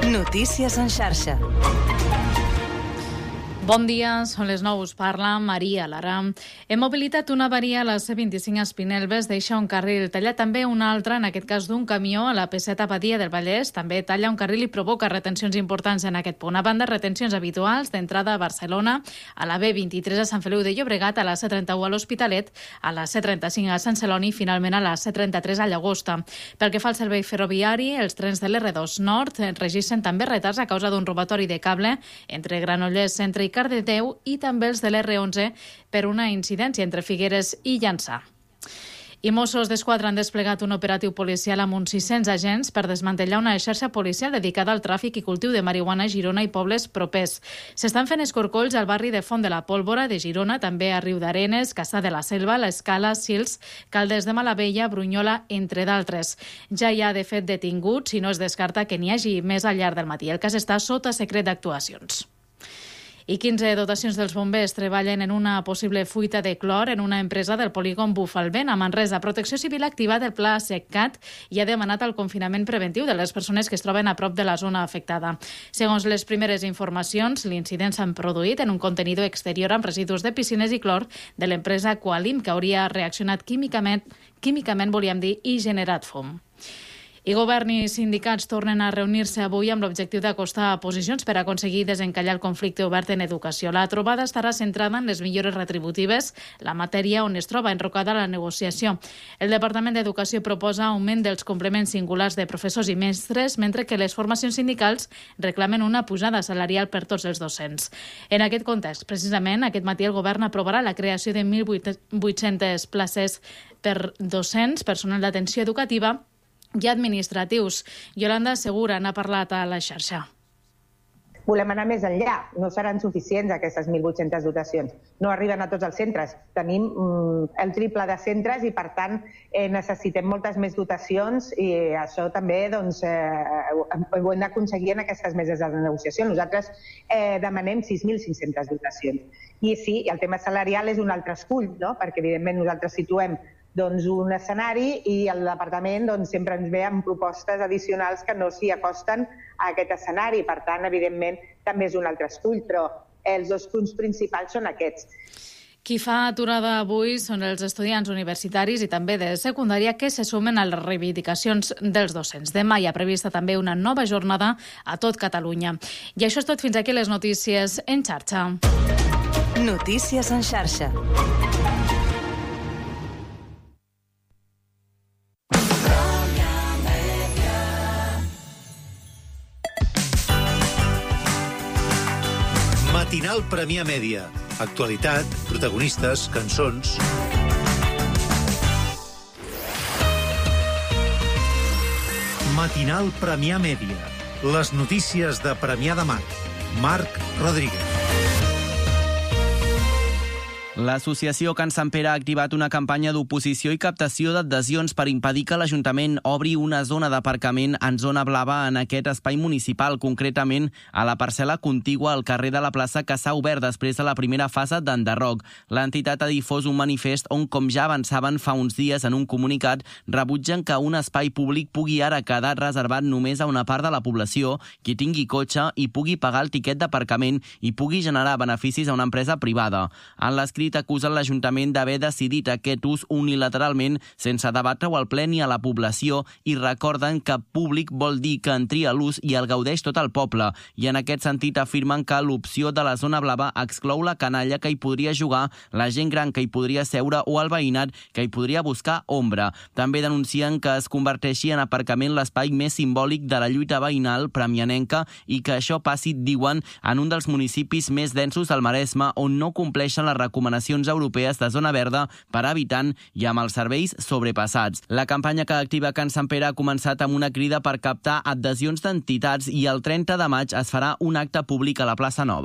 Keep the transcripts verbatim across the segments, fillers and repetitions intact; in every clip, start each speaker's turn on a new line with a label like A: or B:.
A: Notícies en xarxa.
B: Bon dia, són les nou, us parla Maria Lara. Hem mobilitat una avaria a la C vint-i-cinc a Espinelves, deixa un carril, talla també un altre, en aquest cas d'un camió, a la P set a Badia del Vallès, també talla un carril i provoca retencions importants en aquest punt. A banda, retencions habituals d'entrada a Barcelona, a la B vint-i-tres a Sant Feliu de Llobregat, a la C trenta-u a l'Hospitalet, a la C trenta-cinc a Sant Celoni i finalment a la C trenta-tres a Llagosta. Pel que fa al servei ferroviari, els trens de l'R dos Nord registren també retards a causa d'un robatori de cable entre Granollers Centre i Cardedeu i també els de l'R onze per una incidència entre Figueres i Llançà. I Mossos d'Esquadra han desplegat un operatiu policial amb uns sis-cents agents per desmantellar una xarxa policial dedicada al tràfic i cultiu de marihuana a Girona i pobles propers. S'estan fent escorcolls al barri de Font de la Pólvora de Girona, també a Riudarenes, Cassà de la Selva, l'Escala, Sils, Caldes de Malavella, Brunyola, entre d'altres. Ja hi ha, de fet, detinguts i no es descarta que n'hi hagi més al llarg del matí. El cas està sota secret d'actuacions. I quinze dotacions dels bombers treballen en una possible fuita de clor en una empresa del polígon Bufalvent a Manresa. Protecció Civil ha activat el pla SECCAT i ha demanat el confinament preventiu de les persones que es troben a prop de la zona afectada. Segons les primeres informacions, l'incident s'ha produït en un contenidor exterior amb residus de piscines i clor de l'empresa Qualim, que hauria reaccionat químicament, químicament volíem dir, i generat fum. I govern i sindicats tornen a reunir-se avui amb l'objectiu d'acostar posicions per aconseguir desencallar el conflicte obert en educació. La trobada estarà centrada en les millores retributives, la matèria on es troba enrocada la negociació. El Departament d'Educació proposa augment dels complements singulars de professors i mestres, mentre que les formacions sindicals reclamen una pujada salarial per tots els docents. En aquest context, precisament, aquest matí el govern aprovarà la creació de mil vuit-centes places per docents, personal d'atenció educativa i administratius. Yolanda Segura n'ha parlat a la xarxa.
C: Volem anar més enllà. No seran suficients aquestes mil vuit-centes dotacions. No arriben a tots els centres. Tenim mm, el triple de centres i, per tant, eh, necessitem moltes més dotacions i això també doncs, eh, ho hem d'aconseguir en aquestes meses de negociació. Nosaltres eh, demanem sis mil cinc-centes dotacions. I sí, el tema salarial és un altre escull, no? Perquè, evidentment, nosaltres situem doncs, un escenari i el departament doncs, sempre ens ve amb propostes addicionals que no s'hi acosten a aquest escenari. Per tant, evidentment, també és un altre escull, però els dos punts principals són aquests.
B: Qui fa aturada avui són els estudiants universitaris i també de secundària que se sumen a les reivindicacions dels docents. Demà hi ha prevista també una nova jornada a tot Catalunya. I això és tot, fins aquí les notícies en xarxa.
A: Notícies en xarxa.
D: Matinal Premià Mèdia. Actualitat, protagonistes, cançons... Matinal Premià Mèdia. Les notícies de Premià de Mar. Marc Rodríguez.
E: L'associació Can Sant Pere ha activat una campanya d'oposició i captació d'adhesions per impedir que l'Ajuntament obri una zona d'aparcament en zona blava en aquest espai municipal, concretament a la parcel·la contigua al carrer de la plaça, que s'ha obert després de la primera fase d'enderroc. L'entitat ha difós un manifest on, com ja avançaven fa uns dies en un comunicat, rebutgen que un espai públic pugui ara quedar reservat només a una part de la població, qui tingui cotxe i pugui pagar el tiquet d'aparcament i pugui generar beneficis a una empresa privada. En l'escrit acusen l'Ajuntament d'haver decidit aquest ús unilateralment sense debatre-ho al ple ni a la població i recorden que públic vol dir que en tria l'ús i el gaudeix tot el poble. I en aquest sentit afirmen que l'opció de la zona blava exclou la canalla que hi podria jugar, la gent gran que hi podria seure o el veïnat que hi podria buscar ombra. També denuncien que es converteixi en aparcament l'espai més simbòlic de la lluita veïnal premianenca i que això passi, diuen, en un dels municipis més densos del Maresme on no compleixen les recomanacions europees de zona verda per habitant i amb els serveis sobrepassats. La campanya que activa Can Sant Pere ha començat amb una crida per captar adhesions d'entitats i el trenta de maig es farà un acte públic a la plaça Nova.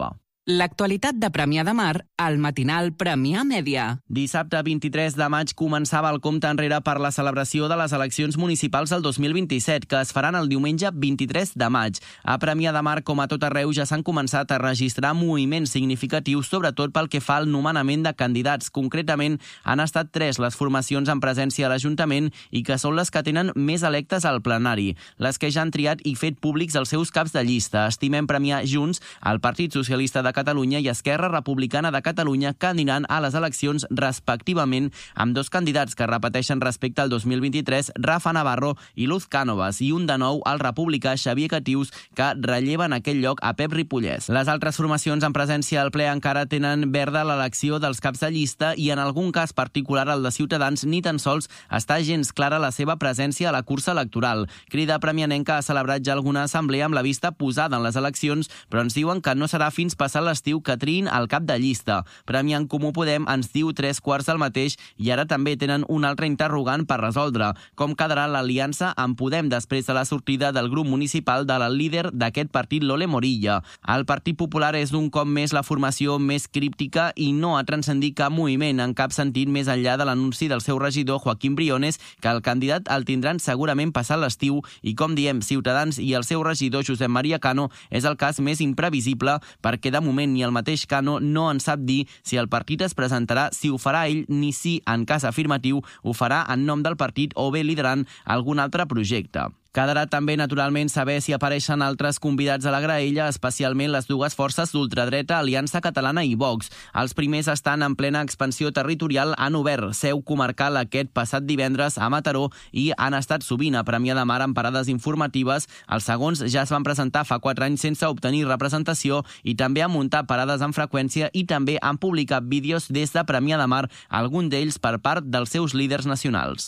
F: L'actualitat de Premià de Mar al matinal Premià Mèdia.
E: Dissabte vint-i-tres de maig començava el compte enrere per la celebració de les eleccions municipals del dos mil vint-i-set, que es faran el diumenge vint-i-tres de maig. A Premià de Mar, com a tot arreu, ja s'han començat a registrar moviments significatius, sobretot pel que fa al nomenament de candidats. Concretament, han estat tres les formacions en presència a l'Ajuntament i que són les que tenen més electes al plenari, les que ja han triat i fet públics els seus caps de llista. Estimem premiar Junts, el Partit Socialista de Catalunya i Esquerra Republicana de Catalunya, que aniran a les eleccions respectivament amb dos candidats que repeteixen respecte al dos mil vint-i-tres, Rafa Navarro i Luz Cánovas, i un de nou, el republicà Xavier Catius, que relleva en aquell lloc a Pep Ripollès. Les altres formacions en presència al ple encara tenen verda l'elecció dels caps de llista i en algun cas particular, el de Ciutadans, ni tan sols està gens clara la seva presència a la cursa electoral. Crida Premianenca ha celebrat ja alguna assemblea amb la vista posada en les eleccions, però ens diuen que no serà fins passat l'estiu que triïn el cap de llista. Premià en Comú Podem ens diu tres quarts del mateix i ara també tenen un altre interrogant per resoldre. Com quedarà l'aliança amb Podem després de la sortida del grup municipal de la líder d'aquest partit, Lole Morilla? El Partit Popular és un cop més la formació més críptica i no ha transcendit cap moviment en cap sentit més enllà de l'anunci del seu regidor, Joaquim Briones, que el candidat el tindran segurament passat l'estiu i, com diem, Ciutadans i el seu regidor, Josep Maria Cano, és el cas més imprevisible perquè de moment ni el mateix Cano no en sap dir si el partit es presentarà, si ho farà ell, ni si, en cas afirmatiu, ho farà en nom del partit o bé liderant algun altre projecte. Quedarà també, naturalment, saber si apareixen altres convidats a la graella, especialment les dues forces d'ultradreta, Aliança Catalana i Vox. Els primers estan en plena expansió territorial, han obert seu comarcal aquest passat divendres a Mataró i han estat sovint a Premià de Mar en parades informatives. Els segons ja es van presentar fa quatre anys sense obtenir representació i també han muntat parades amb freqüència i també han publicat vídeos des de Premià de Mar, algun d'ells per part dels seus líders nacionals.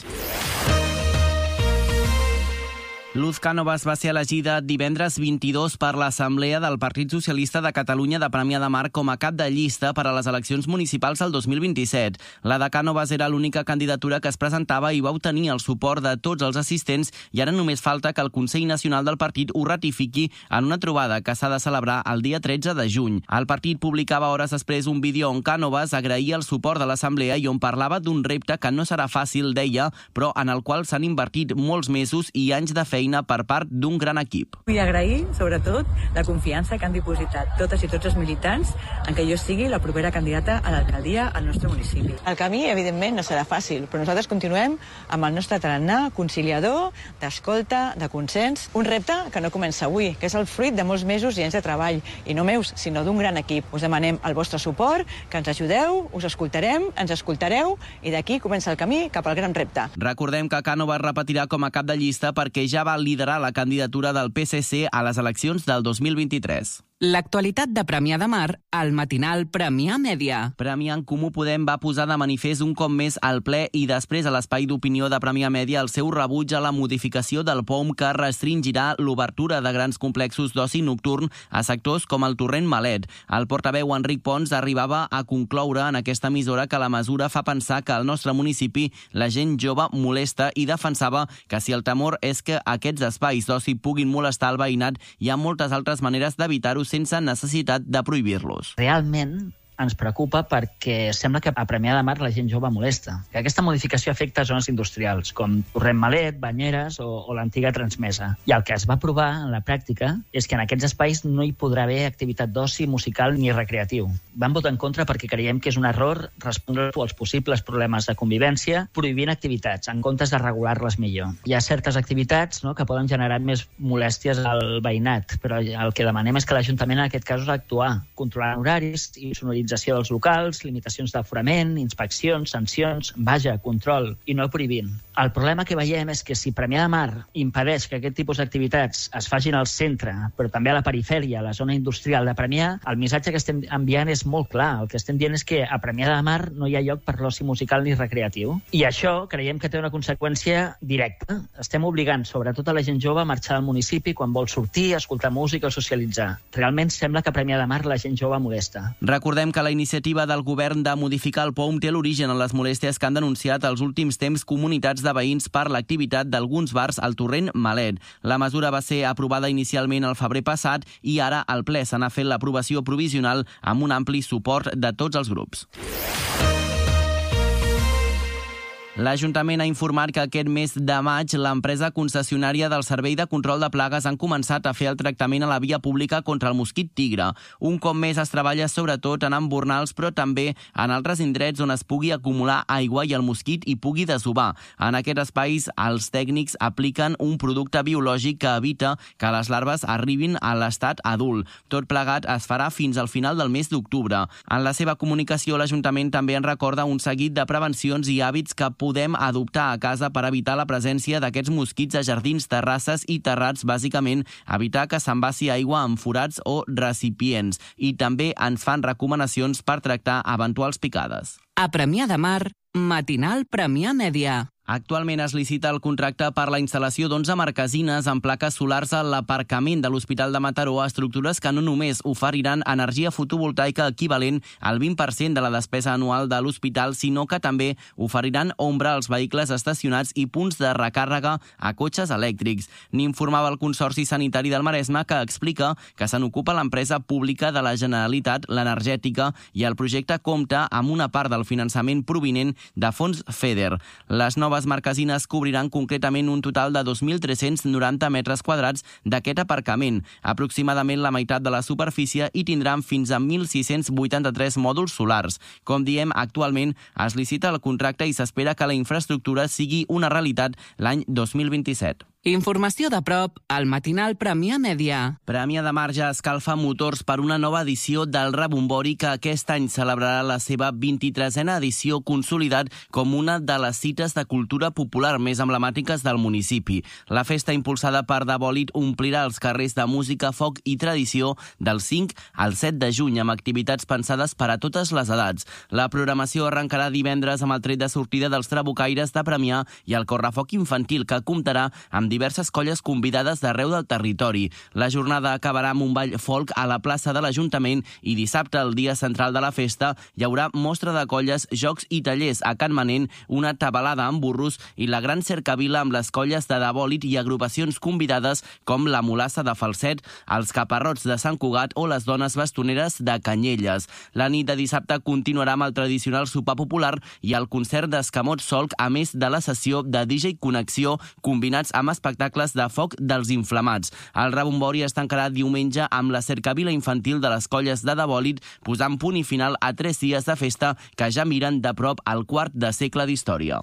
E: Luz Cánovas va ser elegida divendres vint-i-dos per l'Assemblea del Partit Socialista de Catalunya de Premià de Mar com a cap de llista per a les eleccions municipals del dos mil vint-i-set. La de Cánovas era l'única candidatura que es presentava i va obtenir el suport de tots els assistents i ara només falta que el Consell Nacional del partit ho ratifiqui en una trobada que s'ha de celebrar el dia tretze de juny. El partit publicava hores després un vídeo on Cánovas agraïa el suport de l'Assemblea i on parlava d'un repte que no serà fàcil, deia, però en el qual s'han invertit molts mesos i anys de feina per part d'un gran equip.
G: Vull agrair, sobretot, la confiança que han dipositat totes i tots els militants en que jo sigui la propera candidata a l'alcaldia al nostre municipi. El camí, evidentment, no serà fàcil, però nosaltres continuem amb el nostre tarannà conciliador, d'escolta, de consens, un repte que no comença avui, que és el fruit de molts mesos i anys de treball, i no meus, sinó d'un gran equip. Us demanem el vostre suport, que ens ajudeu, us escoltarem, ens escoltareu, i d'aquí comença el camí cap al gran repte.
E: Recordem que Cánovas repetirà com a cap de llista perquè ja va liderar la candidatura del P S C a les eleccions del dos mil vint-i-tres.
F: L'actualitat de Premià de Mar al matinal Premià Mèdia.
E: Premià en Comú Podem va posar de manifest un cop més al ple i després a l'espai d'opinió de Premià Mèdia el seu rebuig a la modificació del P O M que restringirà l'obertura de grans complexos d'oci nocturn a sectors com el Torrent Malet. El portaveu Enric Pons arribava a concloure en aquesta emissora que la mesura fa pensar que al nostre municipi la gent jove molesta i defensava que si el temor és que aquests espais d'oci puguin molestar el veïnat, hi ha moltes altres maneres d'evitar-ho sense necessitat de prohibir-los.
H: Realment ens preocupa perquè sembla que a Premià de Mar la gent jove molesta. Que aquesta modificació afecta zones industrials, com Torrent Malet, Banyeres o, o l'antiga Transmesa. I el que es va provar en la pràctica és que en aquests espais no hi podrà haver activitat d'oci musical ni recreatiu. Vam votar en contra perquè creiem que és un error respondre als possibles problemes de convivència prohibint activitats, en comptes de regular-les millor. Hi ha certes activitats, no, que poden generar més molèsties al veïnat, però el que demanem és que l'Ajuntament en aquest cas ha d'actuar, controlant horaris i sonorització dels locals, limitacions d'aforament, inspeccions, sancions, vaja, control, i no prohibint. El problema que veiem és que si Premià de Mar impedeix que aquest tipus d'activitats es facin al centre, però també a la perifèria, a la zona industrial de Premià, el missatge que estem enviant és molt clar. El que estem dient és que a Premià de Mar no hi ha lloc per l'oci musical ni recreatiu. I això creiem que té una conseqüència directa. Estem obligant, sobretot a la gent jove, a marxar del municipi quan vol sortir, escoltar música o socialitzar. Realment sembla que a Premià de Mar la gent jove molesta.
E: Recordem que la iniciativa del govern de modificar el P O M té l'origen en les molèsties que han denunciat els últims temps comunitats de veïns per l'activitat d'alguns bars al torrent Malet. La mesura va ser aprovada inicialment el febrer passat i ara al ple se n'ha fet l'aprovació provisional amb un ampli suport de tots els grups. L'Ajuntament ha informat que aquest mes de maig l'empresa concessionària del Servei de Control de Plagues han començat a fer el tractament a la via pública contra el mosquit tigre. Un cop més es treballa sobretot en embornals, però també en altres indrets on es pugui acumular aigua i el mosquit hi pugui desovar. En aquests espais, els tècnics apliquen un producte biològic que evita que les larves arribin a l'estat adult. Tot plegat es farà fins al final del mes d'octubre. En la seva comunicació, l'Ajuntament també en recorda un seguit de prevencions i hàbits que podem adoptar a casa per evitar la presència d'aquests mosquits a jardins, terrasses i terrats, bàsicament evitar que s'envassi aigua en forats o recipients. I també ens fan recomanacions per tractar eventuals picades.
F: A Premià de Mar, matinal Premià Mèdia.
E: Actualment es licita el contracte per la instal·lació d'onze marquesines amb plaques solars a l'aparcament de l'Hospital de Mataró, a estructures que no només oferiran energia fotovoltaica equivalent al vint per cent de la despesa anual de l'hospital, sinó que també oferiran ombra als vehicles estacionats i punts de recàrrega a cotxes elèctrics. N'informava el Consorci Sanitari del Maresme, que explica que se n'ocupa l'empresa pública de la Generalitat, l'Energètica, i el projecte compta amb una part del finançament provinent de fons FEDER. Les noves Les marquesines cobriran concretament un total de dos mil tres-cents noranta metres quadrats d'aquest aparcament, aproximadament la meitat de la superfície, i tindran fins a mil sis-cents vuitanta-tres mòduls solars. Com diem, actualment es licita el contracte i s'espera que la infraestructura sigui una realitat l'any dos mil vint-i-set.
F: Informació de prop al matinal Premià Mèdia.
E: Premià de Mar ja escalfa motors per una nova edició del Rebombori, que aquest any celebrarà la seva vint-i-tresena edició, consolidat com una de les cites de cultura popular més emblemàtiques del municipi. La festa, impulsada per Dabòlit, omplirà els carrers de música, foc i tradició del cinc al set de juny, amb activitats pensades per a totes les edats. La programació arrencarà divendres amb el tret de sortida dels Trabucaires de Premià i el correfoc infantil, que comptarà amb diverses colles convidades d'arreu del territori. La jornada acabarà amb un ball folk a la plaça de l'Ajuntament i dissabte, el dia central de la festa, hi haurà mostra de colles, jocs i tallers a Can Manent, una tabalada amb burros i la gran cercavila amb les colles de Dabòlit i agrupacions convidades com la Mulassa de Falset, els Caparrots de Sant Cugat o les Dones Bastoneres de Canyelles. La nit de dissabte continuarà amb el tradicional sopar popular i el concert d'Escamot Solc, a més de la sessió de D J Connexió, combinats amb espectacles de foc dels inflamats. El Rebombori es tancarà diumenge amb la cercavila infantil de les colles de Dabòlit, posant punt i final a tres dies de festa que ja miren de prop al quart de segle d'història.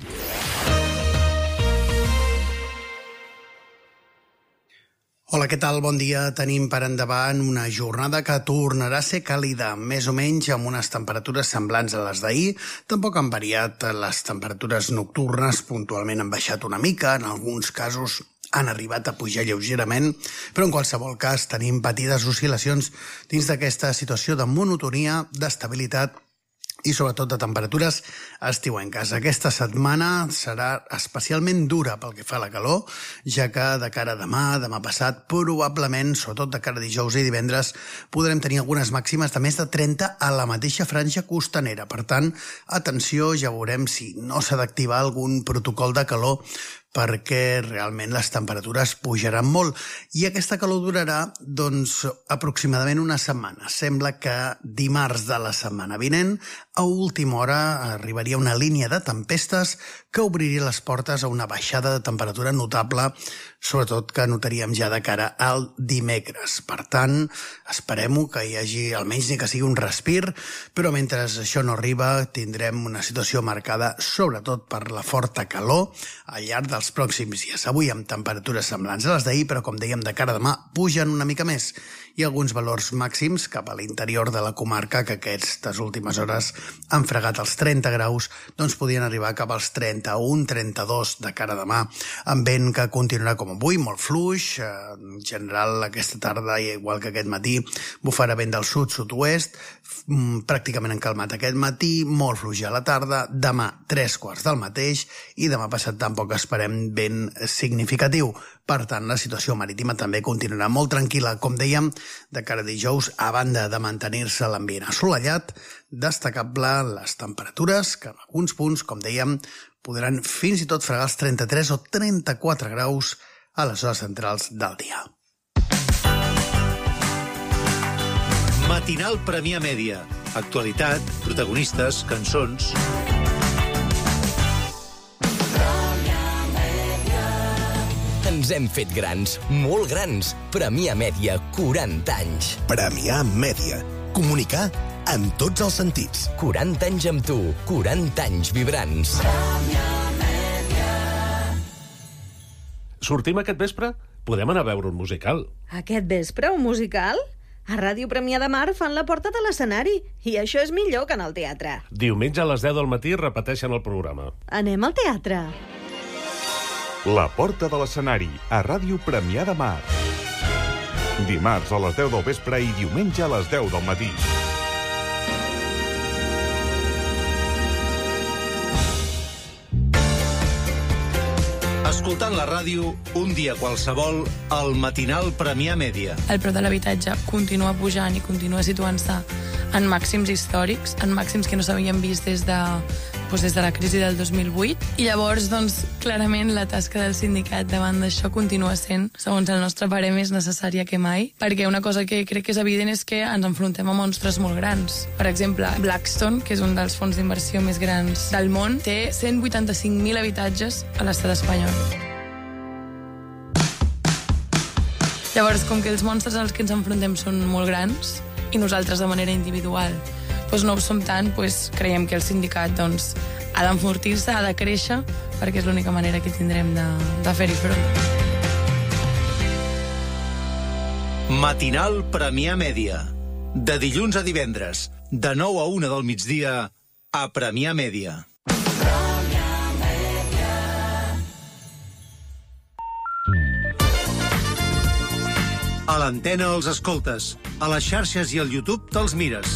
I: Hola, què tal? Bon dia. Tenim per endavant una jornada que tornarà a ser càlida, més o menys amb unes temperatures semblants a les d'ahir. Tampoc han variat les temperatures nocturnes, puntualment han baixat una mica, en alguns casos han arribat a pujar lleugerament, però en qualsevol cas tenim petites oscil·lacions dins d'aquesta situació de monotonia, d'estabilitat i sobretot de temperatures estiuenques. Aquesta setmana serà especialment dura pel que fa a la calor, ja que de cara a demà, demà passat, probablement, sobretot de cara a dijous i divendres, podrem tenir algunes màximes de més de trenta a la mateixa franja costanera. Per tant, atenció, ja veurem si no s'ha d'activar algun protocol de calor, perquè realment les temperatures pujaran molt. I aquesta calor durarà, doncs, aproximadament una setmana. Sembla que dimarts de la setmana vinent, a última hora, arribaria una línia de tempestes que obriria les portes a una baixada de temperatura notable, sobretot que notaríem ja de cara al dimecres. Per tant, esperem-ho que hi hagi almenys ni que sigui un respir, però mentre això no arriba tindrem una situació marcada sobretot per la forta calor al llarg dels pròxims dies. Avui amb temperatures semblants a les d'ahir, però com dèiem, de cara a demà pugen una mica més, i alguns valors màxims cap a l'interior de la comarca, que aquestes últimes hores han fregat els trenta graus, doncs podien arribar cap als trenta-un trenta-dos de cara a demà, amb vent que continuarà com avui, molt fluix. En general, aquesta tarda, igual que aquest matí, bufarà vent del sud-sud-oest, pràcticament encalmat aquest matí, molt fluix a la tarda, demà tres quarts del mateix, i demà passat tampoc esperem vent significatiu. Per tant, la situació marítima també continuarà molt tranquil·la. Com dèiem, de cara a dijous, a banda de mantenir-se l'ambient assolellat, destacable les temperatures, que en alguns punts, com dèiem, podran fins i tot fregar els trenta-tres o trenta-quatre graus a les hores centrals del dia.
D: Matinal Premià Mèdia. Actualitat, protagonistes, cançons...
J: Ens hem fet grans, molt grans. Premià Mèdia, quaranta anys.
K: Premià Mèdia. Comunicar en tots els sentits.
J: quaranta anys amb tu, quaranta anys vibrants.
L: Sortim aquest vespre? Podem anar a veure un musical.
M: Aquest vespre, un musical? A Ràdio Premià de Mar fan la porta de l'escenari, i això és millor que en el teatre.
L: Diumenge a les deu del matí repeteixen el programa.
M: Anem al teatre.
N: La porta de l'escenari, a Ràdio Premià de Mar. Dimarts a les deu del vespre i diumenge a les deu del matí.
D: Escoltant la ràdio, un dia qualsevol, al Matinal Premià Mèdia.
O: El preu de l'habitatge continua pujant i continua situant-se en màxims històrics, en màxims que no s'havien vist des de, doncs des de la crisi del dos mil vuit. I llavors, doncs, clarament, la tasca del sindicat davant d'això continua sent, segons el nostre parer, més necessària que mai, perquè una cosa que crec que és evident és que ens enfrontem a monstres molt grans. Per exemple, Blackstone, que és un dels fons d'inversió més grans del món, té cent vuitanta-cinc mil habitatges a l'estat espanyol. Llavors, com que els monstres als que ens enfrontem són molt grans, i nosaltres de manera individual doncs no ho som tant, doncs creiem que el sindicat doncs, ha d'enfortir-se, ha de créixer, perquè és l'única manera que tindrem de, de fer-hi front.
D: Matinal Premià Mèdia. De dilluns a divendres, de nou a una del migdia, a Premià Mèdia. A l'antena els escoltes, a les xarxes i al YouTube te'ls mires.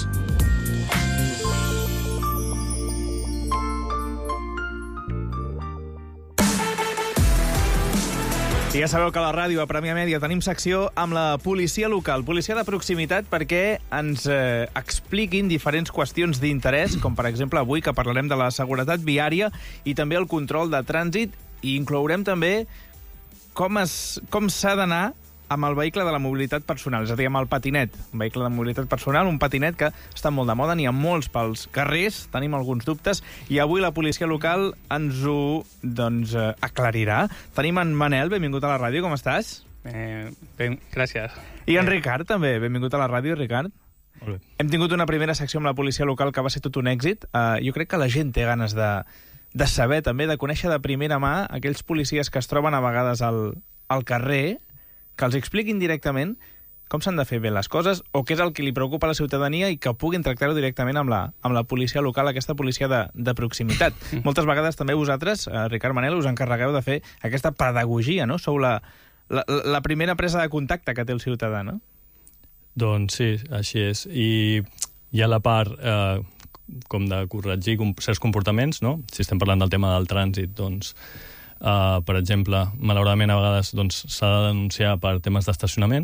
P: I ja sabeu que a la ràdio, a Premià Mèdia, tenim secció amb la policia local, policia de proximitat, perquè ens eh, expliquin diferents qüestions d'interès, com per exemple avui que parlarem de la seguretat viària i també el control de trànsit, i inclourem també com es, com s'ha d'anar amb el vehicle de la mobilitat personal, és a dir, amb el patinet. Un vehicle de mobilitat personal, un patinet que està molt de moda, n'hi ha molts pels carrers, tenim alguns dubtes, i avui la policia local ens ho doncs, aclarirà. Tenim en Manel, benvingut a la ràdio, com estàs?
Q: Eh, ben, gràcies.
P: I en Ricard, també, benvingut a la ràdio, Ricard.
Q: Molt bé.
P: Hem tingut una primera secció amb la policia local que va ser tot un èxit. Uh, jo crec que la gent té ganes de, de saber, també, de conèixer de primera mà aquells policies que es troben a vegades al, al carrer, que els expliquin directament com s'han de fer bé les coses o què és el que li preocupa a la ciutadania i que puguin tractar-ho directament amb la, amb la policia local, aquesta policia de, de proximitat. Mm. Moltes vegades també vosaltres, eh, Ricard, Manel, us encarregueu de fer aquesta pedagogia, no? Sou la, la, la primera presa de contacte que té el ciutadà, no?
Q: Doncs sí, així és. I hi ha la part eh, com de corregir certs comportaments, no? Si estem parlant del tema del trànsit, doncs Uh, per exemple, malauradament a vegades doncs, s'ha de denunciar per temes d'estacionament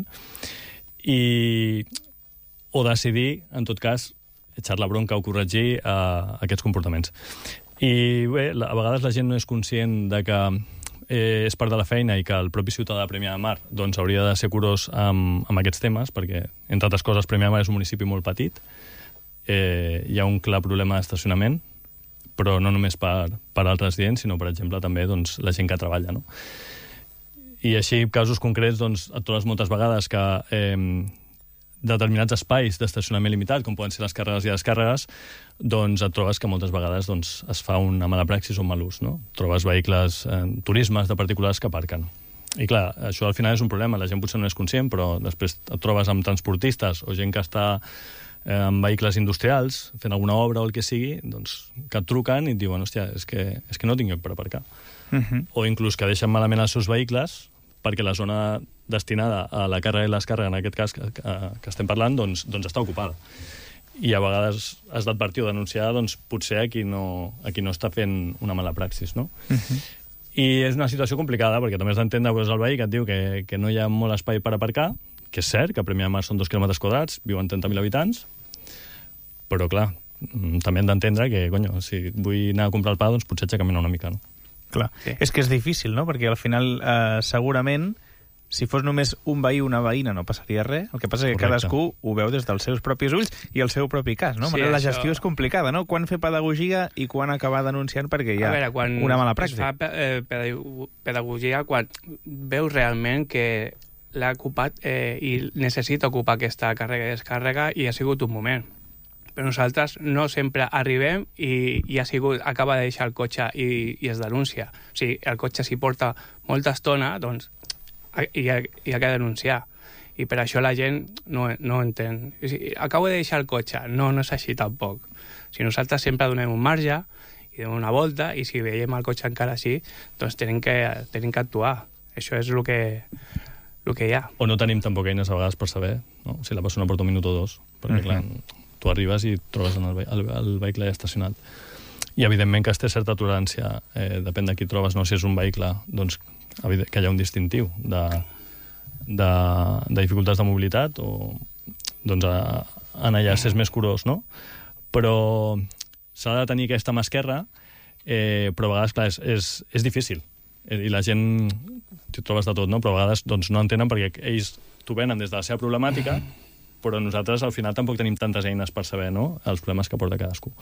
Q: i o decidir, en tot cas, echar la bronca o corregir uh, aquests comportaments. I bé, a vegades la gent no és conscient de que eh, és part de la feina i que el propi ciutadà de Premià de Mar doncs, hauria de ser curós amb, amb aquests temes, perquè, entre altres coses, Premià de Mar és un municipi molt petit, eh, hi ha un clar problema d'estacionament, però no només per, per als residents, sinó, per exemple, també doncs, la gent que treballa, no? I així, casos concrets, doncs, et trobes moltes vegades que eh, determinats espais d'estacionament limitat, com poden ser les càrregues i descàrregues, doncs et trobes que moltes vegades doncs, es fa una mala praxis o un mal ús, no? Trobes vehicles, eh, turismes de particulars que aparquen. I clar, això al final és un problema, la gent potser no és conscient, però després et trobes amb transportistes o gent que està eh, amb vehicles industrials, fent alguna obra o el que sigui, doncs que et truquen i et diuen, hòstia, és que, és que no tinc lloc per aparcar. Uh-huh. O inclús que deixen malament els seus vehicles perquè la zona destinada a la càrrega i les càrregues, en aquest cas que, que, que estem parlant, doncs, doncs està ocupada. I a vegades has d'advertir o denunciar doncs, potser a qui, no, a qui no està fent una mala praxis, no? Uh-huh. I és una situació complicada, perquè també has d'entendre doncs, el veí que et diu que, que no hi ha molt espai per aparcar, que és cert, que a Premià de Mar són dos quilòmetres quadrats, viuen trenta mil habitants, però clar, també hem d'entendre que, conyo, si vull anar a comprar el pa, doncs potser haig de caminar una mica, no?
P: Clar, sí. És que és difícil, no? Perquè al final, eh, segurament, si fos només un veí o una veïna no passaria res. El que passa és que Correcte. Cadascú ho veu des dels seus propis ulls i el seu propi cas, no? Sí, la això... gestió és complicada, no? Quan fer pedagogia i quan acabar denunciant perquè hi ha veure, una mala pràctica.
R: Es fa eh, pedagogia quan veus realment que l'ha ocupat eh, i necessita ocupar aquesta càrrega i descàrrega i ha sigut un moment. Però nosaltres no sempre arribem i, i ha sigut, acaba de deixar el cotxe i, i es denuncia. O sigui, el cotxe s'hi porta molta estona, doncs i ha, i ha de denunciar. I per això la gent no, no entén. O sigui, acabo de deixar el cotxe. No, no és així tampoc. O sigui, nosaltres sempre donem un marge i donem una volta i si veiem el cotxe encara així, doncs tenim que, tenim que actuar. Això és el que, el que hi ha.
Q: O no tenim tampoc eines a vegades per saber, no? Si la persona porta un minut o dos. Perquè, mm-hmm. clar, tu arribes i et trobes en el, ve el, el vehicle ja estacionat. I, evidentment, que es té certa tolerància. Eh, depèn de qui trobes, no? Si és un vehicle, doncs, que hi ha un distintiu de, de, de dificultats de mobilitat o doncs a, en allà s'és més curós, no? Però s'ha de tenir aquesta mà esquerra, eh, però a vegades, clar, és, és, és difícil. I la gent, t'hi trobes de tot, no? Però a vegades doncs, no entenen perquè ells t'ho venen des de la seva problemàtica, però nosaltres al final tampoc tenim tantes eines per saber, no?, els problemes que porta cadascú.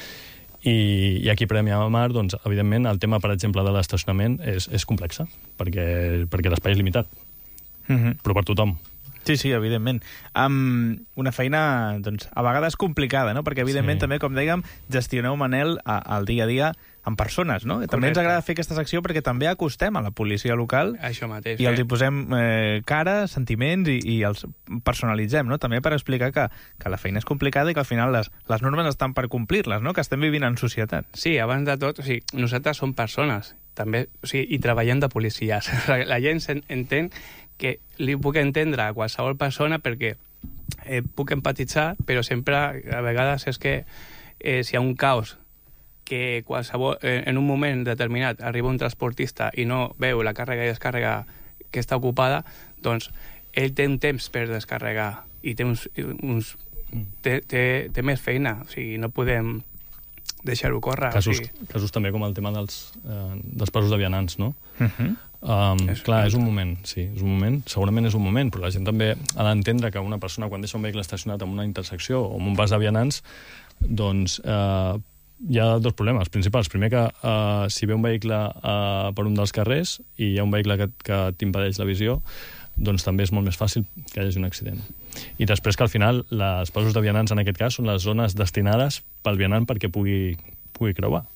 Q: I, i aquí a Premià de Mar, doncs, evidentment, el tema, per exemple, de l'estacionament és, és complex, perquè, perquè l'espai és limitat, mm-hmm. però per tothom.
P: Sí, sí, evidentment. Um, una feina, doncs, a vegades complicada, no? Perquè, evidentment, sí. també, com dèiem, gestioneu, Manel, a, al dia a dia amb persones, no? Correcte. També ens agrada fer aquesta secció perquè també acostem a la policia local.
R: Això mateix.
P: I els hi posem eh, cara, sentiments i, i els personalitzem, no? També per explicar que, que la feina és complicada i que al final les, les normes estan per complir-les, no? Que estem vivint en societat.
R: Sí, abans de tot, o sigui, nosaltres som persones, també, o sigui, i treballem de policies. La gent entén que li puc entendre a qualsevol persona perquè eh, puc empatitzar, però sempre, a vegades, és que eh, si hi ha un caos que qualsevol, eh, en un moment determinat arriba un transportista i no veu la càrrega i descàrrega que està ocupada, doncs ell té un temps per descarregar i té, uns, uns, té, té, té més feina, o sigui, no podem deixar-ho córrer.
Q: Casos,
R: o sigui...
Q: casos també com el tema dels, eh, dels passos de vianants, no?
P: Uh-huh.
Q: Um, és clar, és un moment, sí, és un moment, segurament és un moment, però la gent també ha d'entendre que una persona quan deixa un vehicle estacionat en una intersecció o en un pas de vianants, doncs eh, hi ha dos problemes principals. Primer que eh, si ve un vehicle eh, per un dels carrers i hi ha un vehicle que, que t'impedeix la visió, doncs també és molt més fàcil que hi hagi un accident. I després que al final les passos de vianants en aquest cas són les zones destinades pel vianant perquè pugui, pugui creuar.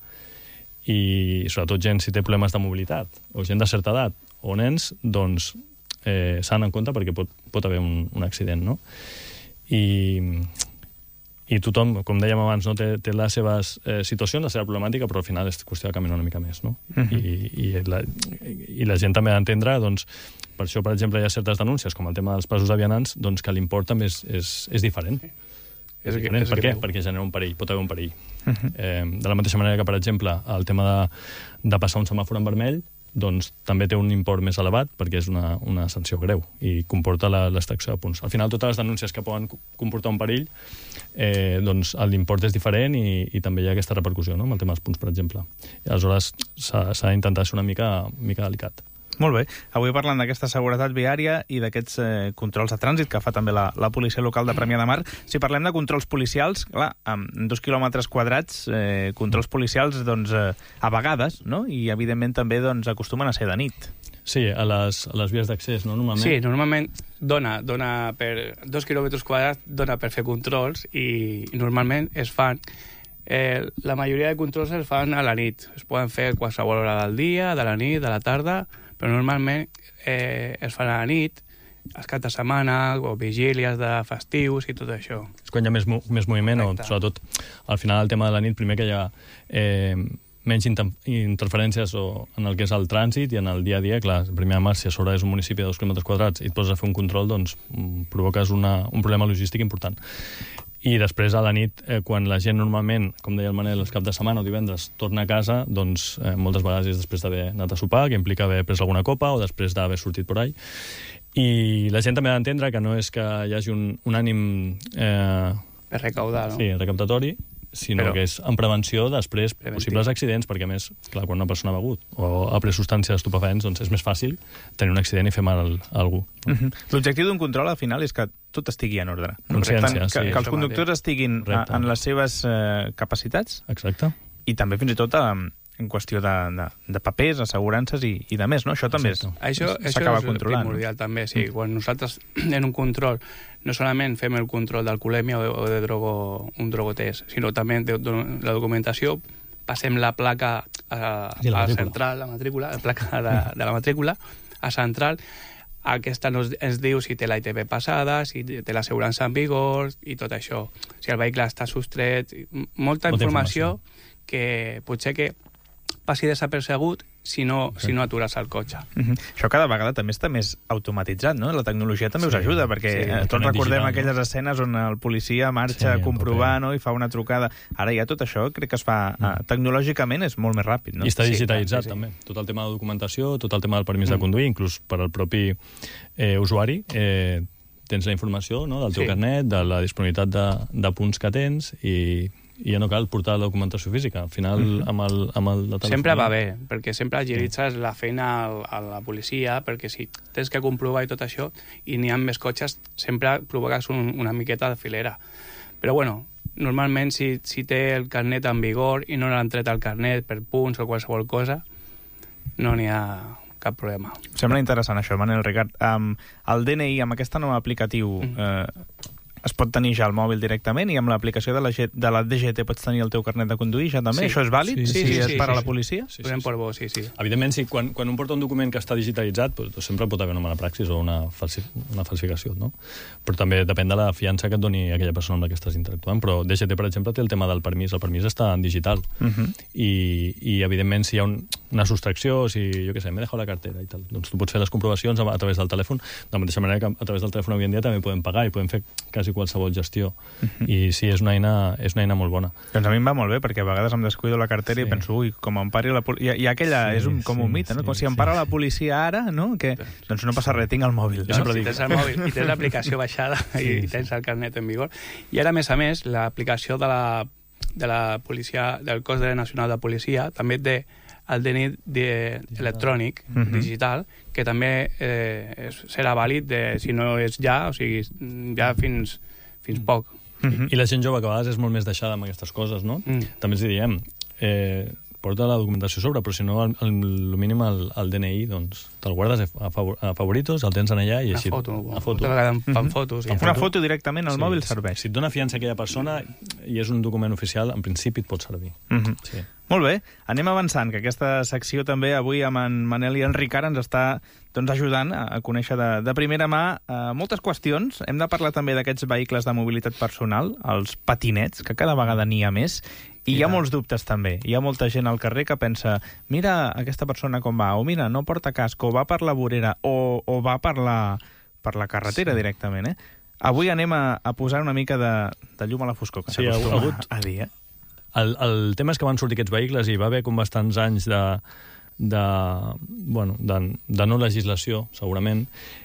Q: I sobretot gent si té problemes de mobilitat o gent de certa edat o nens, doncs eh, s'han en compte perquè pot, pot haver un, un accident, no? I... I tothom, com dèiem abans, no, té, té les seves eh, situacions, la seva problemàtica, però al final és qüestió de caminar una mica més, no? Uh-huh. I, i, la, I la gent també ha d'entendre, doncs, per això, per exemple, hi ha certes denúncies, com el tema dels passos de vianants, doncs que l'import també és, és, és diferent. És diferent. És per què? Perquè genera un perill, pot haver un perill. Uh-huh. eh, de la mateixa manera que, per exemple, el tema de, de passar un semàfor en vermell, doncs també té un import més elevat perquè és una, una sanció greu i comporta l'extracció de punts. Al final, totes les denúncies que poden comportar un perill, eh, doncs l'import és diferent i, i també hi ha aquesta repercussió, no?, amb el tema dels punts, per exemple. I aleshores s'ha d'intentar ser una mica, mica delicat.
P: Molt bé. Avui parlant d'aquesta seguretat viària i d'aquests eh, controls de trànsit que fa també la, la policia local de Premià de Mar. Si parlem de controls policials, clar, amb dos quilòmetres quadrats, eh, controls policials, doncs, eh, a vegades, no?, i evidentment també doncs, acostumen a ser de nit.
Q: Sí, a les, a les vies d'accés, no?, normalment.
R: Sí, normalment dona, dona per dos quilòmetres quadrats, dona per fer controls i normalment es fan... Eh, la majoria de controls es fan a la nit. Es poden fer a qualsevol hora del dia, de la nit, de la tarda, però normalment eh, es fan a la nit, els caps de setmana, o vigílies de festius i tot això.
Q: És quan hi ha més, més moviment, correcte. O sobretot al final el tema de la nit, primer que hi ha eh, menys inter interferències o en el que és el trànsit i en el dia a dia, clar, Premià de Mar, si a sobre és un municipi de dos quilòmetres quadrats i et poses a fer un control, doncs provoques una, un problema logístic important. I després, a la nit, eh, quan la gent normalment, com deia el Manel, els cap de setmana o divendres, torna a casa, doncs eh, moltes vegades és després d'haver anat a sopar, que implica haver pres alguna copa, o després d'haver sortit por ahí. I la gent també ha d'entendre que no és que hi hagi un, un ànim... Eh,
R: per recaudar, no?
Q: Sí, recaptatori, sinó
R: Però-
Q: que és en prevenció després possibles accidents, perquè a més, clar, quan una persona ha begut o ha pres substàncies estupefaents, doncs és més fàcil tenir un accident i fer mal a algú.
P: Uh -huh. L'objectiu d'un control, al final, és que tot estigui en ordre.
Q: Consciència,
P: Per tant, que,
Q: sí.
P: que els conductors estiguin a, en les seves eh, capacitats.
Q: Exacte.
P: I també, fins i tot, en, en qüestió de, de, de papers, assegurances i, i de més, no? Això també
R: Això, això
P: s'acaba
R: és
P: controlant.
R: primordial, també, sí. Mm. Quan nosaltres en un control no solament fem el control d'alcoholèmia o de, o de drogo, un drogotest, sinó també de, de la documentació, passem la placa a,
Q: Sí, la
R: a
Q: matrícula.
R: central, la matrícula, la placa de, de la matrícula, a central. Aquesta nos, ens diu si té la I T B passada, si té l'assegurança en vigor i tot això. Si el vehicle està sostret, molta
Q: Molta
R: informació que potser que passi desapercegut si no, si no atures el cotxe.
P: Uh -huh. Això cada vegada també està més automatitzat, no? La tecnologia també us
R: Sí,
P: ajuda, perquè
R: sí,
P: eh, tots
Q: internet
P: recordem
Q: digital,
P: aquelles
Q: no?
P: escenes on el policia marxa
Q: Sí,
P: a comprovar, no?, i fa una trucada. Ara ja tot això crec que es fa... Mm. Eh, tecnològicament és molt més ràpid, no?
Q: I està
P: Sí,
Q: digitalitzat,
P: sí, sí.
Q: també. Tot el tema de documentació, tot el tema del permís mm. de conduir, inclús per al propi eh, usuari, eh, tens la informació, no?, del teu
R: Sí.
Q: carnet, de la disponibilitat de, de punts que tens, i, i ja no cal portar la documentació física. Al final, mm. amb el, amb el de telèfon...
R: Sempre va bé, perquè sempre agilitzes la feina al- a la policia, perquè si tens que comprovar i tot això, i n'hi ha més cotxes, sempre provoques un, una miqueta de filera. Però bueno, normalment si, si té el carnet en vigor i no l'han tret el carnet per punts o qualsevol cosa, no n'hi ha cap problema.
P: Em sembla interessant això, Manel Ricard. Um, el D N I, amb aquest nou aplicatiu,
R: Mm.
P: eh, es pot tenir ja al mòbil directament, i amb l'aplicació de, la G- de la D G T pots tenir el teu carnet de conduir ja també?
R: Sí.
P: Això és vàlid?
Q: Sí,
P: si
Q: sí,
P: es
Q: sí,
P: para
Q: sí,
P: la
Q: sí.
P: policia?
Q: Sí,
R: Podem per bo, sí, sí.
Q: Evidentment, sí, quan, quan un porta un document que està digitalitzat, doncs, doncs sempre pot haver una mala praxis o una, falsi, una falsificació, no? Però també depèn de la fiança que et doni aquella persona amb la que estàs interactuant. Però D G T, per exemple, té el tema del permís. El permís està en digital.
P: Uh -huh.
Q: I, i evidentment, si hi ha un, una sostracció, si, jo què sé, m'he deixat la cartera i tal, doncs tu pots fer les comprovacions a, a través del telèfon, de la mateixa manera que a través del telèfon avui en dia també podem pagar i podem fer quasi qualsevol gestió. Uh -huh. I sí, és una eina, és una eina molt bona.
P: Doncs a mi em va molt bé, perquè a vegades em descuido la cartera sí. i penso, ui, com em pari la policia... I, i aquella
Q: Sí,
P: és un, com
Q: sí,
P: un mite, no?
Q: sí,
P: Com si em
Q: sí.
P: para la policia ara, no? Que, doncs no passa res, tinc el mòbil.
Q: Jo
P: No?
Q: sempre
R: Si
Q: dic-
R: tens el mòbil i tens l'aplicació baixada
Q: Sí,
R: i
Q: sí.
R: tens el carnet en vigor. I ara, a més a més, l'aplicació de la, de la policia, del cos de nacional de policia també té el D N I de, electrònic,
P: Mhm.
R: digital, que també eh, és, serà vàlid de, si no és ja, o sigui, ja fins, fins poc.
Q: I la gent jove, que a vegades és molt més deixada amb aquestes coses, no?
R: Mm.
Q: També els diem, eh, porta la documentació sobre, però si no, al, al mínim el, el D N I, doncs, te'l guardes a, favor, a favoritos, el tens en allà i
R: Una
Q: així...
R: foto,
Q: Una foto.
R: molta vegada en fan
P: Mhm.
R: fotos. I
P: Una foto directament al
Q: Sí,
P: mòbil
Q: si-
P: serveix.
Q: Si et dona fiança aquella persona i és un document oficial, en principi et pot servir.
P: Uh -huh.
Q: Sí.
P: Molt bé, anem avançant, que aquesta secció també avui amb en Manel i en Ricard ens està doncs, ajudant a, a conèixer de, de primera mà eh, moltes qüestions. Hem de parlar també d'aquests vehicles de mobilitat personal, els patinets, que cada vegada n'hi ha més, i hi ha molts dubtes també. Hi ha molta gent al carrer que pensa, mira aquesta persona com va, o mira, no porta casc, o va per la vorera, o, o va per la, per la carretera
Q: Sí.
P: directament, eh? Avui anem a, a posar una mica de, de llum a la foscor, que
Q: Sí, ha
P: s'acostuma
Q: hagut-
P: a dir, eh?
Q: El, el tema és que van sortir aquests vehicles i va haver com bastants anys de, de, bueno, de, de no legislació, segurament,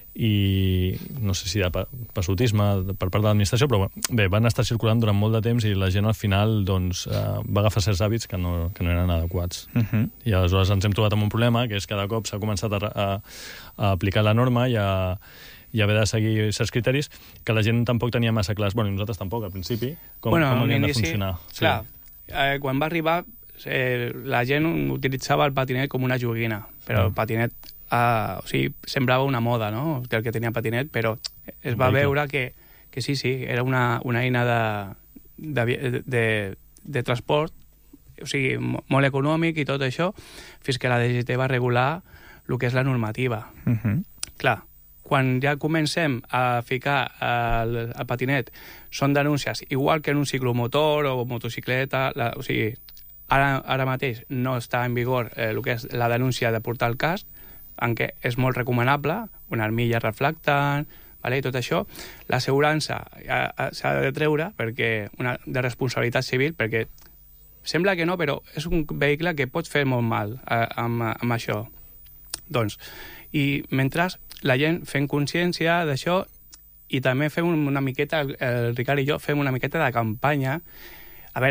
Q: i no sé si de pa- passotisme per part de l'administració, però bé, van estar circulant durant molt de temps i la gent al final doncs, eh, va agafar certs hàbits que no, que no eren adequats.
P: Uh -huh.
Q: I aleshores ens hem trobat amb un problema, que és que cada cop s'ha començat a, a, a aplicar la norma i a, i haver de seguir certs criteris que la gent tampoc tenia massa clars, bueno, i nosaltres tampoc al principi, com,
R: bueno,
Q: com havien de
R: l'inici,
Q: funcionar.
R: Clar, eh, quan va arribar eh, la gent utilitzava el patinet com una joguina, però
Q: Ah.
R: el patinet eh, o sigui, semblava una moda, no?, el que tenia patinet, però es va
Q: Vehicle.
R: veure que, que sí, sí, era una, una eina de, de, de, de transport, o sigui, mo- molt econòmic i tot això, fins que la D G T va regular el que és la normativa.
P: Uh -huh.
R: Clar, quan ja comencem a ficar el, el patinet, són denúncies, igual que en un ciclomotor o motocicleta, la, o sigui, ara, ara mateix no està en vigor eh, el que és la denúncia de portar el casc, en què és molt recomanable, una armilla reflectant, vale, i tot això. L'assegurança ja, ja, s'ha de treure perquè una, de responsabilitat civil, perquè sembla que no, però és un vehicle que pot fer molt mal eh, amb, amb això. Doncs, i mentre la gent fem consciència d'això i també fem una miqueta, el Ricard i jo fem una miqueta de campanya. A veure,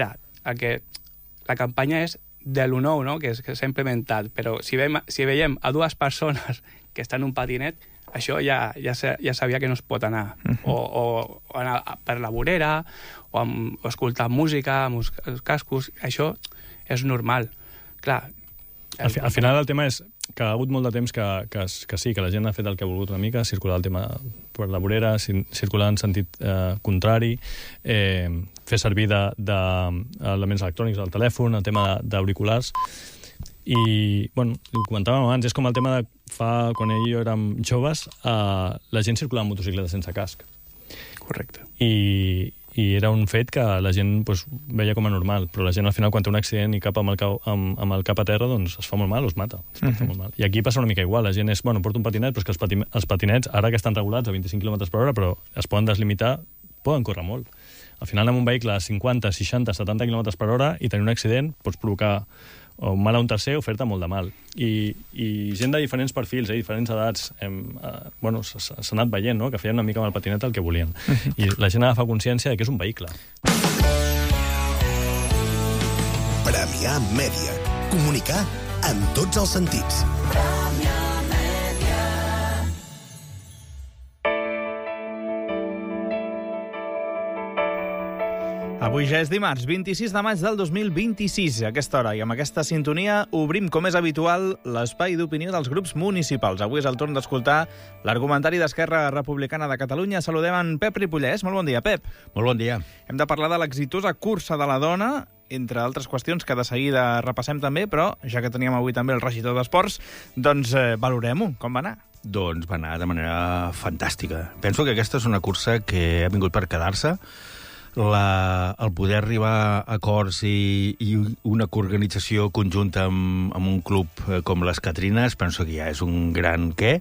R: a que la campanya és de l'u nou, no? que s'ha implementat, però si, veiem, si veiem a dues persones que estan en un patinet, això ja, ja, ja sabia que no es pot anar. Uh-huh. o, o, o anar per la vorera, o, amb, o escoltar música amb els cascos, això és normal. Clar,
Q: al, fi, al final el tema és que ha hagut molt de temps que, que, que sí, que la gent ha fet el que ha volgut una mica, circular el tema per la vorera, circular en sentit eh, contrari, eh, fer servir d'elements electrònics al telèfon, el tema d'auriculars. I, bueno, ho comentàvem abans, és com el tema de fa, quan ell i jo érem joves, eh, la gent circulava amb motocicleta sense casc.
R: Correcte.
Q: I, i era un fet que la gent pues, veia com a normal, però la gent al final quan té un accident i cap amb el, cap, amb, amb el cap a terra doncs es fa molt mal o es mata. Es uh-huh. fa molt mal. I aquí passa una mica igual, la gent és, bueno, porta un patinet, però és que els, pati, els patinets, ara que estan regulats a vint-i-cinc quilòmetres per hora, però es poden deslimitar, poden córrer molt. Al final amb un vehicle a cinquanta, seixanta, setanta quilòmetres per hora i tenir un accident pots provocar o un mal a un tercer o fer-te molt de mal. I, i gent de diferents perfils, eh, diferents edats, hem, eh, bueno, s'ha anat veient, no?, que feien una mica amb el patinet el que volien. Uh-huh. I la gent ha d'agafar consciència de que és un vehicle.
K: Premià Mèdia. Comunicar en tots els sentits.
P: Avui ja és dimarts, vint-i-sis de maig del dos mil vint-i-sis, a aquesta hora, i amb aquesta sintonia obrim, com és habitual, l'espai d'opinió dels grups municipals. Avui és el torn d'escoltar l'argumentari d'Esquerra Republicana de Catalunya. Saludem en Pep Ripollès. Molt bon dia, Pep.
S: Molt bon dia.
P: Hem de parlar de l'exitosa cursa de la dona, entre altres qüestions que de seguida repassem també, però ja que teníem avui també el regidor d'Esports, doncs eh, valorem-ho. Com va anar?
S: Doncs va anar de manera fantàstica. Penso que aquesta és una cursa que ha vingut per quedar-se. La, el poder arribar a acords i, i una organització conjunta amb, amb un club com les Catrines, penso que ja és un gran què.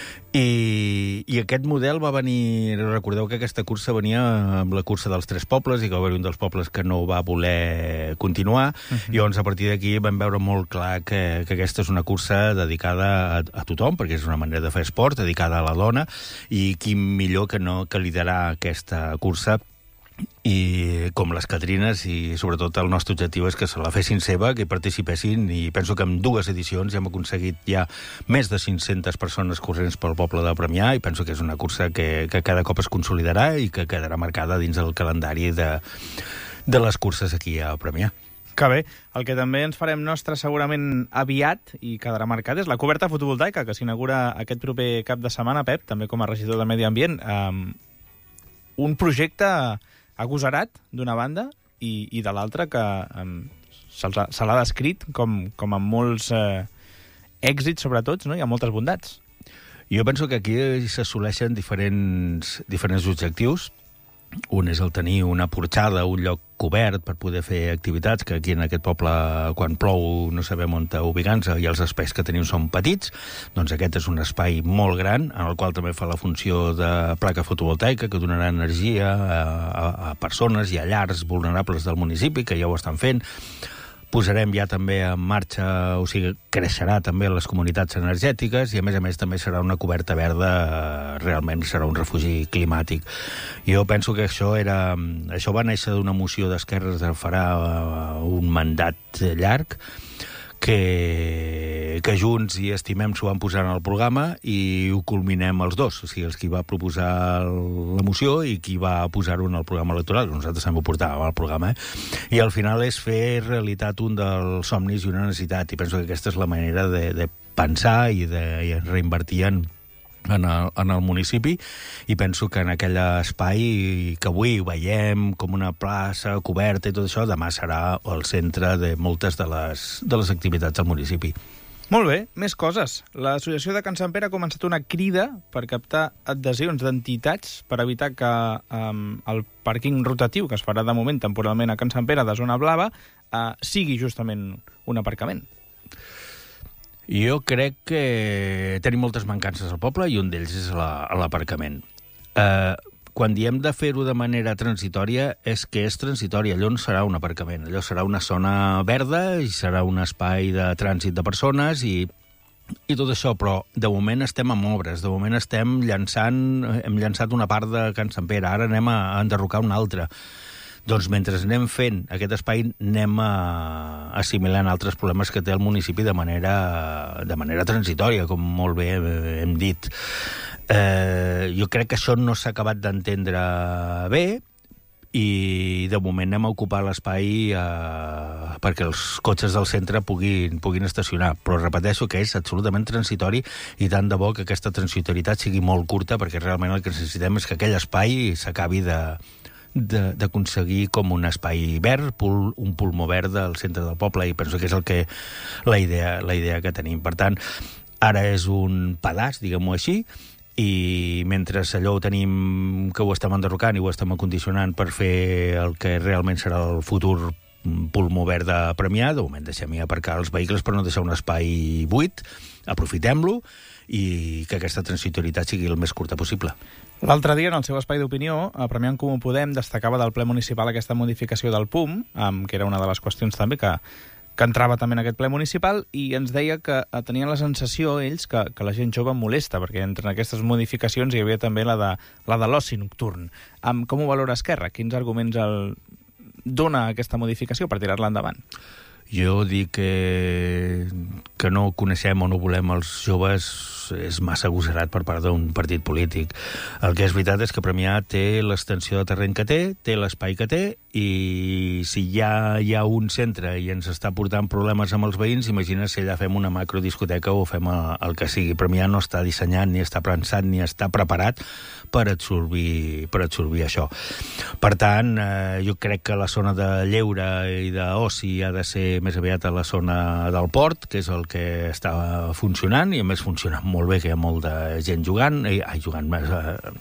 S: I, i aquest model va venir... Recordeu que aquesta cursa venia amb la cursa dels Tres Pobles i que va haver un dels pobles que no va voler continuar. Uh-huh. I llavors, a partir d'aquí, vam veure molt clar que, que aquesta és una cursa dedicada a, a tothom, perquè és una manera de fer esport, dedicada a la dona, i qui millor que no que liderar aquesta cursa i com les Catrines, i sobretot el nostre objectiu és que se la fessin seva, que hi participessin, i penso que en dues edicions ja hem aconseguit ja més de cinc-centes persones corrents pel poble de Premià, i penso que és una cursa que, que cada cop es consolidarà i que quedarà marcada dins el calendari de, de les curses aquí a Premià.
P: Que bé. El que també ens farem nostre segurament aviat i quedarà marcat és la coberta fotovoltaica que s'inaugura aquest proper cap de setmana, Pep, també com a regidor de Medi Ambient. Um, un projecte agosarat, d'una banda, i, i de l'altra, que um, se l'ha descrit com, com amb molts eh, èxits, sobretot, no? I amb moltes bondats.
S: Jo penso que aquí s'assoleixen diferents, diferents objectius. Un és el tenir una porxada, un lloc cobert per poder fer activitats, que aquí en aquest poble, quan plou, no sabem on ubicar-nos, i els espais que tenim són petits. Doncs aquest és un espai molt gran, en el qual també fa la funció de placa fotovoltaica, que donarà energia a, a, a persones i a llars vulnerables del municipi, que ja ho estan fent. Posarem ja també en marxa, o sigui, creixerà també les comunitats energètiques i, a més a més, també serà una coberta verda, realment serà un refugi climàtic. Jo penso que això era... Això va néixer d'una moció d'Esquerres de farà un mandat llarg, que, que junts i estimem s'ho van posar en el programa i ho culminem els dos, o sigui, els qui va proposar la moció i qui va posar-ho en el programa electoral. Nosaltres també ho portàvem al programa, eh? I al final és fer realitat un dels somnis i una necessitat, i penso que aquesta és la manera de, de pensar i de i reinvertir en En el, en el municipi, i penso que en aquell espai que avui veiem com una plaça coberta i tot això, demà serà el centre de moltes de les, de les activitats del municipi.
P: Molt bé, més coses. L'Associació de Can Sant Pere ha començat una crida per captar adhesions d'entitats per evitar que um, el pàrquing rotatiu, que es farà de moment temporalment a Can Sant Pere de Zona Blava, uh, sigui justament un aparcament.
S: Jo crec que tenim moltes mancances al poble i un d'ells és l'aparcament. Eh, quan diem de fer-ho de manera transitòria, és que és transitòria. Allò no serà un aparcament, allò serà una zona verda i serà un espai de trànsit de persones i, i tot això, però de moment estem amb obres, de moment estem llançant, hem llançat una part de Can Sant Pere, ara anem a enderrocar una altra. Doncs mentre anem fent aquest espai, anem a, assimilant altres problemes que té el municipi de manera, de manera transitòria, com molt bé hem dit. Eh, jo crec que això no s'ha acabat d'entendre bé, i de moment anem a ocupar l'espai eh, perquè els cotxes del centre puguin, puguin estacionar, però repeteixo que és absolutament transitori i tant de bo que aquesta transitorietat sigui molt curta, perquè realment el que necessitem és que aquell espai s'acabi de d'aconseguir com un espai verd, pul, un pulmó verd al centre del poble, i penso que és el que la idea, la idea que tenim. Per tant, ara és un pedaç, diguem-ho així, i mentre allò ho tenim, que ho estem enderrocant i ho estem acondicionant per fer el que realment serà el futur pulmó verd de Premià, de moment deixem-hi aparcar els vehicles per no deixar un espai buit, aprofitem-lo i que aquesta transitorietat sigui el més curta possible.
P: L'altre dia, en el seu espai d'opinió, a Premià en Comú Podem destacava del ple municipal aquesta modificació del P U M, que era una de les qüestions també que que entrava també en aquest ple municipal, i ens deia que tenien la sensació, ells, que, que la gent jove molesta, perquè entre aquestes modificacions hi havia també la de, la de l'oci nocturn. Um, com ho valora Esquerra? Quins arguments el dona aquesta modificació per tirar-la endavant?
S: Jo dic que, que no coneixem o no volem els joves és massa agosserat per part d'un partit polític. El que és veritat és que Premià té l'extensió de terreny que té, té l'espai que té, i si ja hi ha un centre i ens està portant problemes amb els veïns, imagina si allà fem una macrodiscoteca o fem el que sigui. Premià no està dissenyat, ni està pensat, ni està preparat per absorbir, per absorbir això. Per tant, eh, jo crec que la zona de lleure i d'oci ha de ser més aviat a la zona del port, que és el que està funcionant, i a més funciona molt bé, que hi ha molta gent jugant, i, ai, jugant més, eh,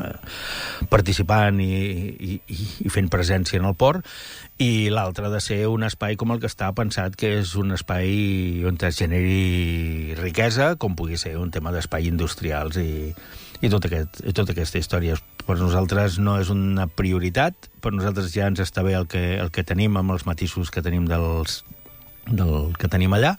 S: eh, participant i, i, i fent presència en el port, i l'altre ha de ser un espai com el que està pensat, que és un espai on es generi riquesa, com pugui ser un tema d'espai industrials i, i, tot aquest, i tota aquesta història. Per nosaltres no és una prioritat, per nosaltres ja ens està bé el que, el que tenim, amb els matisos que tenim dels, del que tenim allà,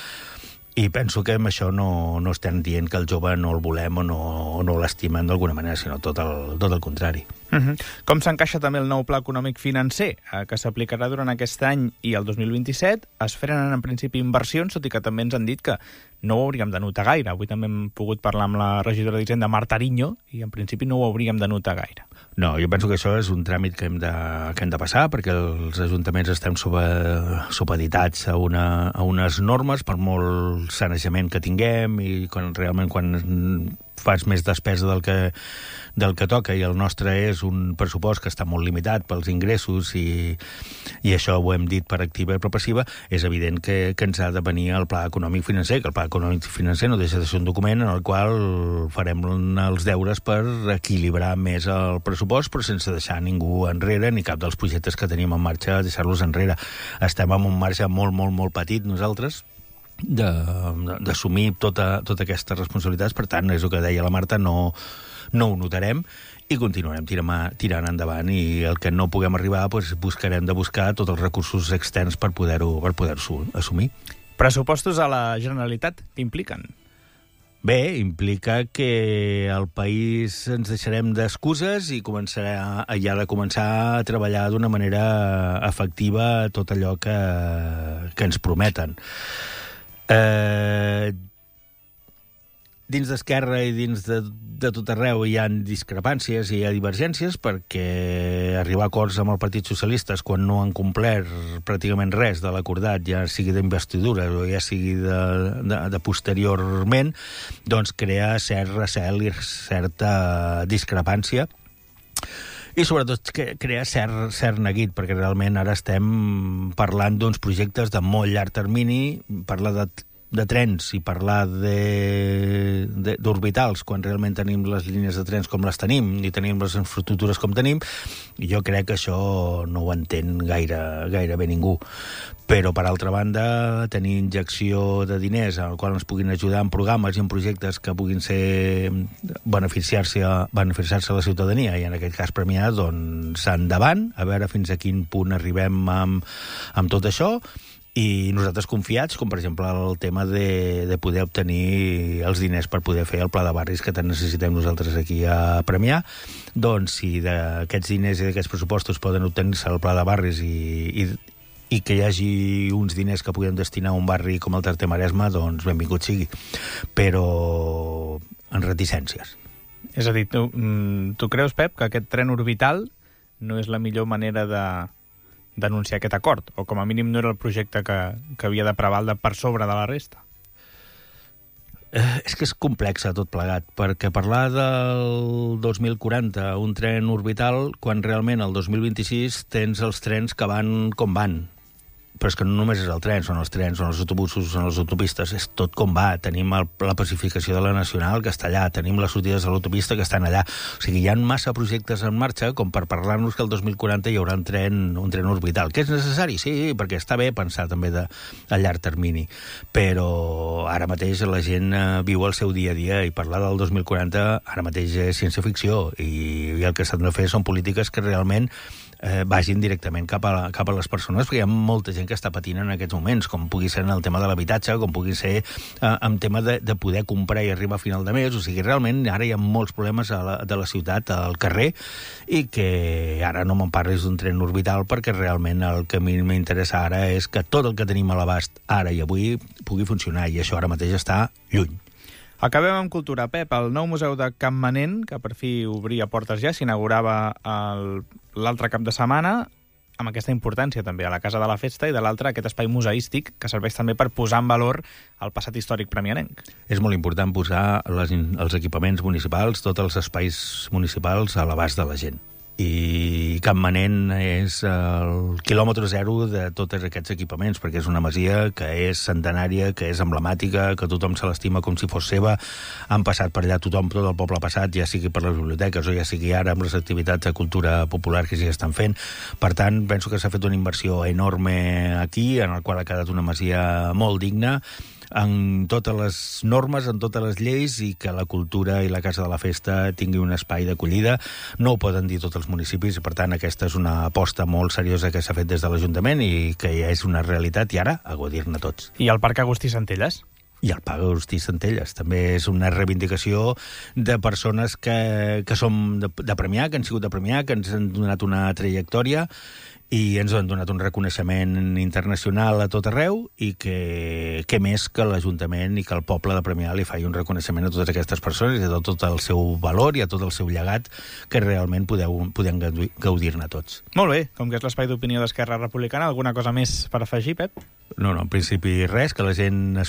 S: i penso que amb això no, no estem dient que el jove no el volem o no, o no l'estimem d'alguna manera, sinó tot el, tot el contrari.
P: Uh-huh. Com s'encaixa també el nou pla econòmic financer, eh, que s'aplicarà durant aquest any i el dos mil vint-i-set? Es frenen en principi inversions, tot i que també ens han dit que no ho hauríem de notar gaire. Avui també hem pogut parlar amb la regidora d'Hisenda, Marta Ariño, i en principi no ho hauríem de notar gaire.
S: No, jo penso que això és un tràmit que hem de, que hem de passar, perquè els ajuntaments estem supeditats a, una, a unes normes, per molt sanejament que tinguem, i quan, realment quan fas més despesa del que, del que toca, i el nostre és un pressupost que està molt limitat pels ingressos, i, i això ho hem dit per activa i per passiva, és evident que, que ens ha de venir el pla econòmic financer, que el pla econòmic financer no deixa de ser un document en el qual farem els deures per equilibrar més el pressupost, però sense deixar ningú enrere, ni cap dels projectes que tenim en marxa deixar-los enrere. Estem en un marge molt, molt, molt petit nosaltres, d'assumir tota, tota aquesta responsabilitats. Per tant, és el que deia la Marta, no, no ho notarem i continuarem tirant, tirant endavant, i el que no puguem arribar doncs buscarem de buscar tots els recursos externs per poder-ho per poder-ho assumir.
P: Pressupostos a la Generalitat, què impliquen?
S: Bé, implica que al país ens deixarem d'excuses i començarà, ja de començar a treballar d'una manera efectiva tot allò que, que ens prometen. Eh, dins d'Esquerra i dins de, de tot arreu hi ha discrepàncies i hi ha divergències, perquè arribar a acords amb el Partit Socialista quan no han complert pràcticament res de l'acordat, ja sigui d'investidura o ja sigui de, de, de posteriorment, doncs crea cert recel i certa discrepància, i sobretot crea cert, cert neguit, perquè realment ara estem parlant d'uns projectes de molt llarg termini, parlar de, de trens i parlar d'orbitals quan realment tenim les línies de trens com les tenim i tenim les infraestructures com tenim, i jo crec que això no ho entén gaire, gairebé ningú. Però, per altra banda, tenir injecció de diners al qual ens puguin ajudar en programes i en projectes que puguin ser beneficiar-se beneficiar-se a la ciutadania, i en aquest cas Premià, doncs endavant, a veure fins a quin punt arribem amb, amb tot això, i nosaltres confiats, com per exemple el tema de, de poder obtenir els diners per poder fer el pla de barris que tant necessitem nosaltres aquí a Premià, doncs si d'aquests diners i d'aquests pressupostos poden obtenir-se el pla de barris i, i, i que hi hagi uns diners que puguem destinar a un barri com el Tercer Maresme, doncs benvingut sigui. Però en reticències.
P: És a dir, tu, tu creus, Pep, que aquest tren orbital no és la millor manera de d'anunciar aquest acord, o com a mínim no era el projecte que, que havia de prevaldre per sobre de la resta?
S: Eh, és que és complex tot plegat, perquè parlar del dos mil quaranta, un tren orbital, quan realment el dos mil vint-i-sis tens els trens que van com van. Però és que no només és el tren, són els trens, són els autobusos, són les autopistes, és tot com va. Tenim el, la pacificació de la Nacional, que està allà, tenim les sortides de l'autopista, que estan allà. O sigui, hi ha massa projectes en marxa com per parlar-nos que el dos mil quaranta hi haurà un tren, un tren orbital. Que és necessari? Sí, perquè està bé pensar també de, a llarg termini. Però ara mateix la gent eh, viu el seu dia a dia i parlar del dos mil quaranta ara mateix és ciència-ficció i, i el que s'han de fer són polítiques que realment Eh, vagin directament cap a, la, cap a les persones, perquè hi ha molta gent que està patint en aquests moments, com pugui ser en el tema de l'habitatge, com pugui ser eh, en tema de, de poder comprar i arribar a final de mes. O sigui, realment ara hi ha molts problemes a la, de la ciutat, al carrer, i que ara no me'n parlis d'un tren orbital, perquè realment el que a mi m'interessa ara és que tot el que tenim a l'abast ara i avui pugui funcionar, i això ara mateix està lluny.
P: Acabem amb cultura. Pep, el nou museu de Campmanent, que per fi obria portes ja, s'inaugurava l'altre cap de setmana, amb aquesta importància també a la Casa de la Festa, i de l'altre aquest espai museístic que serveix també per posar en valor el passat històric premianenc.
S: És molt important posar les, els equipaments municipals, tots els espais municipals a l'abast de la gent. I Campmanent és el quilòmetre zero de tots aquests equipaments, perquè és una masia que és centenària, que és emblemàtica, que tothom se l'estima com si fos seva. Han passat per allà tothom, tot el poble ha passat, ja sigui per les biblioteques o ja sigui ara amb les activitats de cultura popular que s'hi estan fent. Per tant, penso que s'ha fet una inversió enorme aquí, en el qual ha quedat una masia molt digna, en totes les normes, en totes les lleis, i que la cultura i la Casa de la Festa tingui un espai d'acollida. No ho poden dir tots els municipis, i per tant aquesta és una aposta molt seriosa que s'ha fet des de l'Ajuntament i que ja és una realitat, i ara a gaudir-ne tots.
P: I el Parc Agustí Centelles?
S: I el Parc Agustí Centelles també és una reivindicació de persones que, que som de, de Premià, que han sigut de Premià, que ens han donat una trajectòria i ens han donat un reconeixement internacional a tot arreu, i que, que més que l'Ajuntament i que el poble de Premià li faci un reconeixement a totes aquestes persones i a tot el seu valor i a tot el seu llegat, que realment podeu, podem gaudir-ne tots.
P: Molt bé, com que és l'espai d'opinió d'Esquerra Republicana, alguna cosa més per afegir, Pep?
S: No, no, en principi res, que la gent es